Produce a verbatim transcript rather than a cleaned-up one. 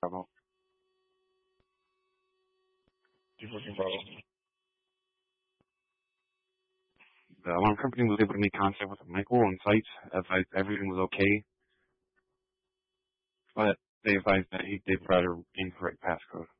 Bravo. Two fourteen Bravo. The alarm company was able to make contact with Michael on site, advised everything was okay, but they advised that he did provide an incorrect passcode.